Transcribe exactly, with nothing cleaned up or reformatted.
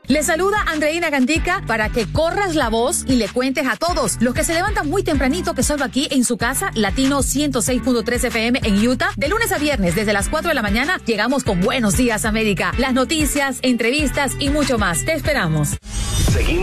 Le saluda Andreina Gandica para que corras la voz y le cuentes a todos los que se levantan muy tempranito que salgo aquí en su casa, Latino ciento seis punto tres F M en Utah. De lunes a viernes, desde las cuatro de la mañana, llegamos con Buenos Días América. Las noticias, entrevistas y mucho más. Te esperamos. Seguimos